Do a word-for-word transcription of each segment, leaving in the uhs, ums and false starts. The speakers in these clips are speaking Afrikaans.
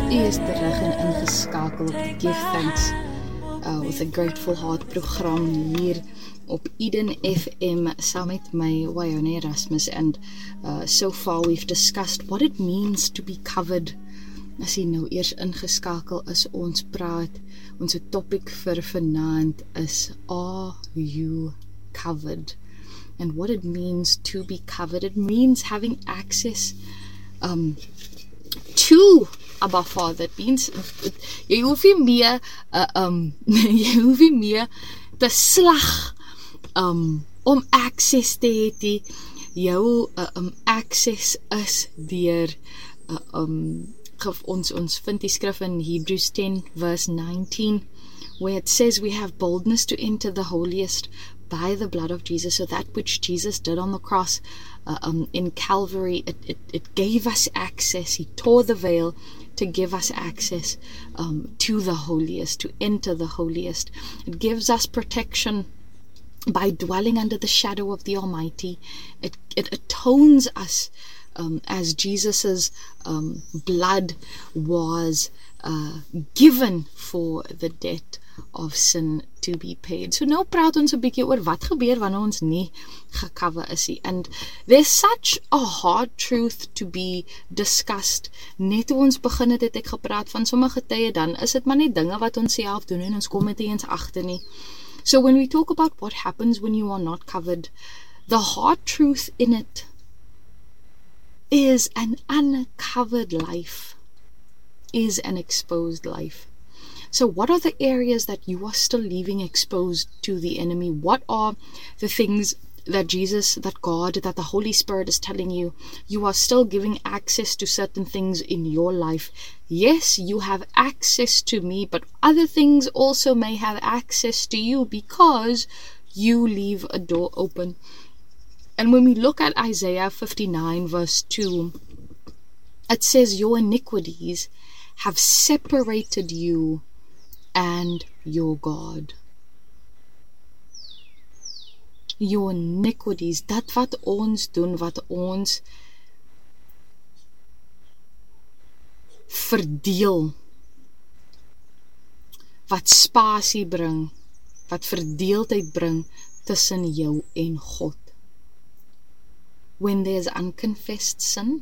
is terug en ingeskakel op Give Thanks uh, with a Grateful Heart program hier op Eden F M saam met my Wyone Erasmus, and uh, so far we've discussed what it means to be covered. As jy nou eers ingeskakel is, ons praat, ons topic vir vanaand is Are you covered? And what it means to be covered, it means having access um, to Abba Father. It means jy hoef nie meer uh, um, jy hoef nie meer te slag um, om access te hê nie. Jou uh, um, access is deur uh, um, ons ons vind die skrif in Hebrews ten verse nineteen, where it says we have boldness to enter the holiest by the blood of Jesus. So that which Jesus did on the cross uh, um, in Calvary, it, it, it gave us access. He tore the veil to give us access um, to the holiest, to enter the holiest. It gives us protection by dwelling under the shadow of the Almighty. It, it atones us um, as Jesus's um, blood was uh, given for the debt of sin to be paid. So nou praat ons 'n bietjie oor wat gebeur wanneer ons nie gecover is nie. And there's such a hard truth to be discussed. Net toe ons begin het, het ek gepraat van sommige tye, dan is dit maar net dinge wat ons self doen en ons kom dit eens agter nie. So when we talk about what happens when you are not covered, the hard truth in it is an uncovered life is an exposed life. So what are the areas that you are still leaving exposed to the enemy? What are the things that Jesus, that God, that the Holy Spirit is telling you? You are still giving access to certain things in your life. Yes, you have access to me, but other things also may have access to you because you leave a door open. And when we look at Isaiah fifty-nine verse two, it says, your iniquities have separated you and your God. Your iniquities, dat wat ons doen, wat ons verdeel, wat spasie bring, wat verdeeldheid bring tussen jou en God. When there's unconfessed sin,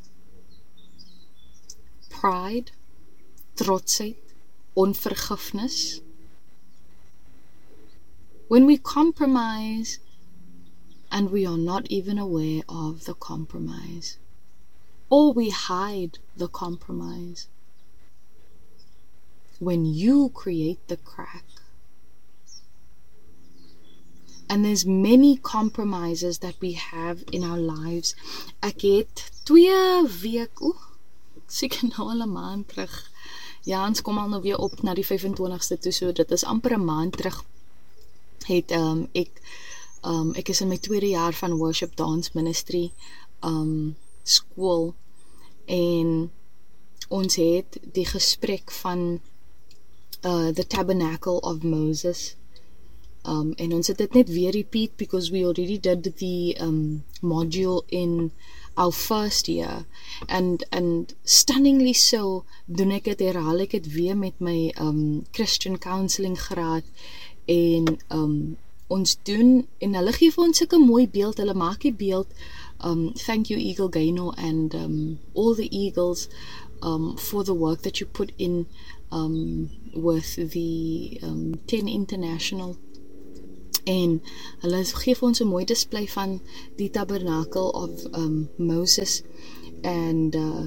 pride, trotsheid, onvergifnis, when we compromise and we are not even aware of the compromise, or we hide the compromise, when you create the crack. And there's many compromises that we have in our lives. Ek het twee week, oeh, seker nou al 'n maand terug. Ja, ons kom al nou weer op na die vyf-en-twintigste toe, so dit is amper 'n maand terug. Het um, ek, um, ek is in my tweede jaar van Worship Dance Ministry um, skool, en ons het die gesprek van uh, the Tabernacle of Moses. Um, en ons het dit net weer repeat because we already did the um, module in our first year, and and stunningly so doen ek het herhaal ek het weer met my um, Christian counseling graad, en um, ons doen, en hulle gee vir ons sulke mooi beeld, hulle maak die beeld, um, thank you Eagle Gaino and um, all the Eagles um, for the work that you put in um, with the um, ten International. En hulle gee vir ons 'n mooi display van die Tabernacle of um, Moses, and uh,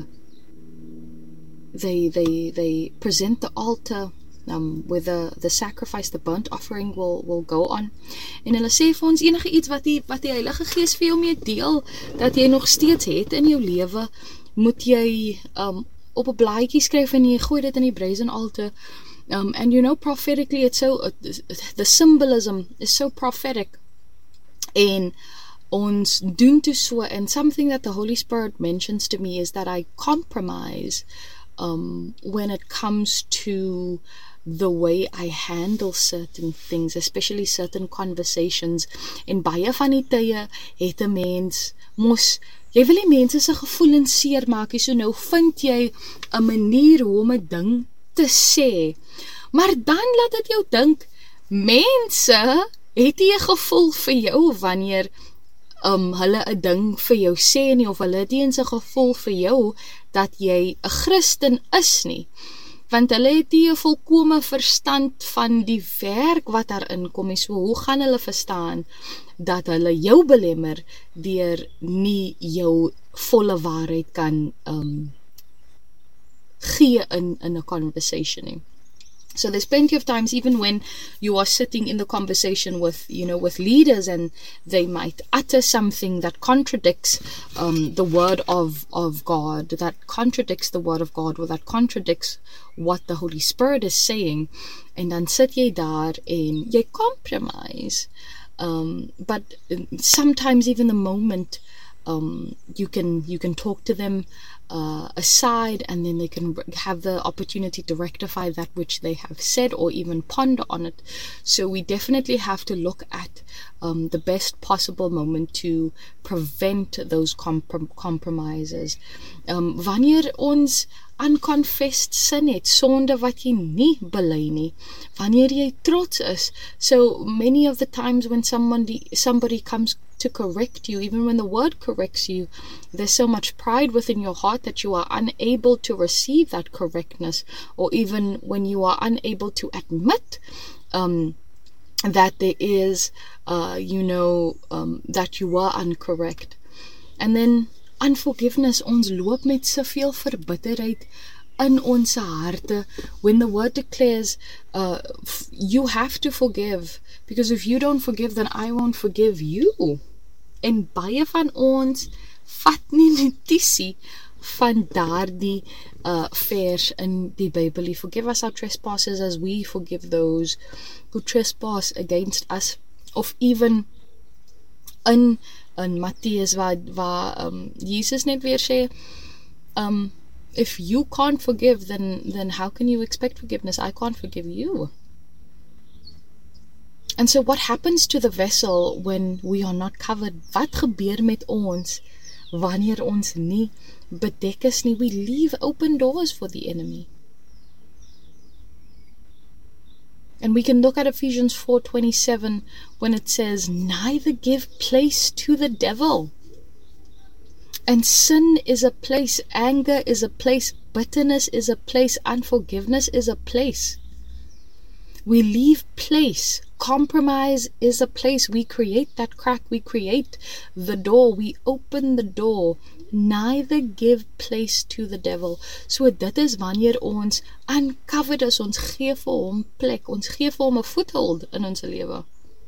they they they present the altar um, where the the sacrifice, the burnt offering will will go on. En hulle sê vir ons enige iets wat die wat die Heilige Gees vir jou mee deel dat jy nog steeds het in jou lewe, moet jy um, op 'n blaadjie skryf en jy gooi dit in die brazen altar. Um, and you know, prophetically, it's so, uh, the symbolism is so prophetic. En ons doen toe so, and something that the Holy Spirit mentions to me is that I compromise um, when it comes to the way I handle certain things, especially certain conversations. En baie van die tye het 'n mens mos, jy wil nie mense se gevoelens seer maak nie, so nou vind jy 'n manier hoe om 'n ding te sê. Maar dan laat dit jou dink, mense het nie 'n gevoel vir jou wanneer um, hulle 'n ding vir jou sê nie, of hulle het nie eens 'n gevoel vir jou dat jy 'n Christen is nie. Want hulle het nie 'n volkome verstand van die werk wat daarin kom nie. So hoe gaan hulle verstaan dat hulle jou belemmer deur nie jou volle waarheid kan um, gee in, in a conversation nie. So there's plenty of times, even when you are sitting in the conversation with, you know, with leaders, and they might utter something that contradicts um, the word of, of God, that contradicts the word of God, or that contradicts what the Holy Spirit is saying. En dan sit jy daar en jy compromise. Um, but sometimes even the moment um, you can you can talk to them Uh, aside, and then they can have the opportunity to rectify that which they have said, or even ponder on it. So we definitely have to look at um, the best possible moment to prevent those comprom compromises. Um, wanneer ons unconfessed sin het, sonde wat jy nie bely nie, wanneer jy trots is, so many of the times when somebody, somebody comes to correct you, even when the word corrects you, there's so much pride within your heart that you are unable to receive that correctness, or even when you are unable to admit um, that there is, uh, you know, um, that you were incorrect. And then unforgiveness, ons loop met soveel verbitterheid in ons harte, when the word declares uh, you have to forgive, because if you don't forgive, then I won't forgive you. En baie van ons vat nie notisie van daardie uh, vers in die Bybel. Forgive us our trespasses as we forgive those who trespass against us. Of even in, in Mattheus waar, waar um, Jesus net weer sê, um, if you can't forgive, then, then how can you expect forgiveness? I can't forgive you. And so what happens to the vessel when we are not covered? Wat gebeur met ons wanneer ons nie bedek is nie? We leave open doors for the enemy. And we can look at Ephesians four twenty-seven when it says, neither give place to the devil. And sin is a place, anger is a place, bitterness is a place, unforgiveness is a place. We leave place. Compromise is a place. We create that crack. We create the door. We open the door. Neither give place to the devil. So dit is wanneer ons uncovered is. Ons gee vir hom plek. Ons gee vir hom 'n foothold in ons lewe.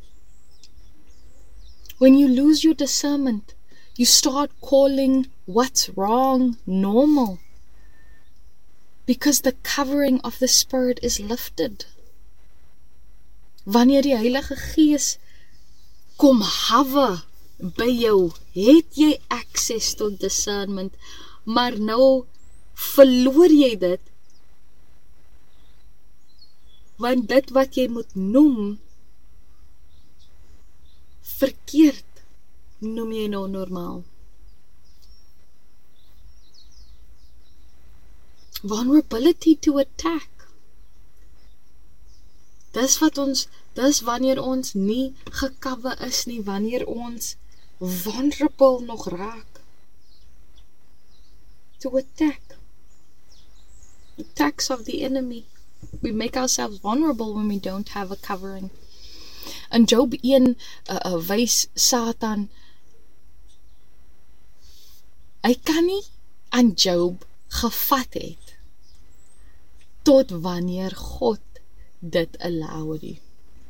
When you lose your discernment, you start calling what's wrong normal. Because the covering of the Spirit is lifted. Wanneer die Heilige Gees kom hawe by jou, het jy access tot discernment, maar nou verloor jy dit, want dit wat jy moet noem verkeerd, noem jy nou normaal. Vulnerability to attack. Dis wat ons, dis wanneer ons nie gekawe is nie, wanneer ons vulnerable nog raak. To attack. Attacks of the enemy. We make ourselves vulnerable when we don't have a covering. In Job one, uh, uh, wys Satan, hy kan nie aan Job gevat het, tot wanneer God dit allowed you.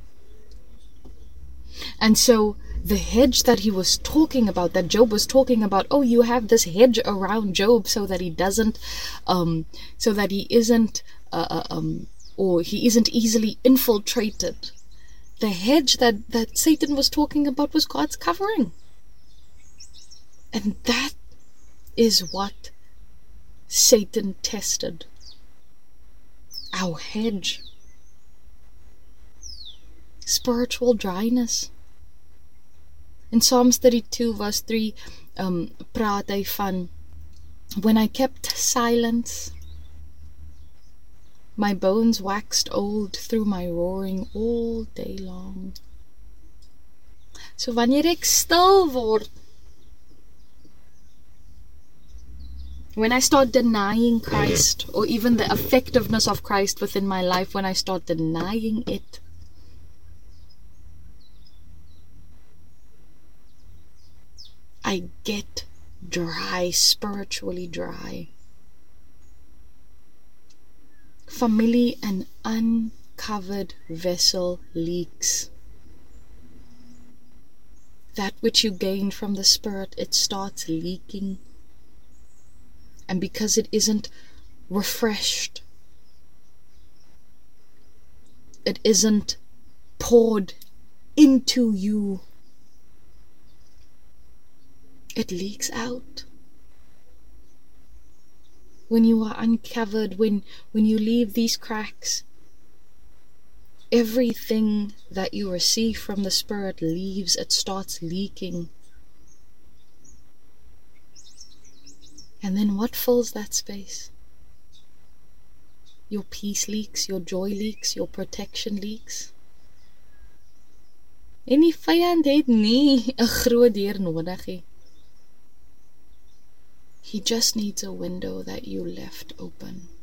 And so the hedge that he was talking about, that Job was talking about, oh, you have this hedge around Job so that he doesn't, um, so that he isn't, uh, um, or he isn't easily infiltrated. The hedge that, that Satan was talking about was God's covering. And that is what Satan tested. Our hedge. spiritual dryness. In Psalms thirty-two verse three, um, praat hy van, when I kept silence, my bones waxed old through my roaring all day long. So wanneer ek stil word, when I start denying Christ, or even the effectiveness of Christ within my life, when I start denying it, I get dry, spiritually dry. Familie, an uncovered vessel leaks. That which you gain from the Spirit, it starts leaking. And because it isn't refreshed, it isn't poured into you, it leaks out. When you are uncovered, when, when you leave these cracks, everything that you receive from the Spirit leaves, it starts leaking. And then what fills that space? Your peace leaks, your joy leaks, your protection leaks. En die vyand het nie 'n groot deur nodig nie. He just needs a window that you left open.